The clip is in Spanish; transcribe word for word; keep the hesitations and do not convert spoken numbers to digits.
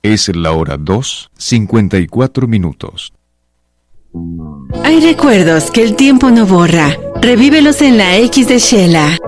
Es la hora dos, cincuenta y cuatro minutos. Hay recuerdos que el tiempo no borra. Revívelos en la X de Shela.